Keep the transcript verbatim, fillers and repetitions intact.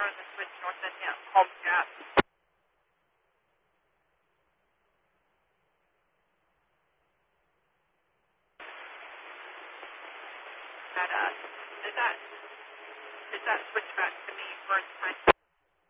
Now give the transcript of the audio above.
of the switch north end here, home gas. That, uh, is that, is that switch back to me for its time?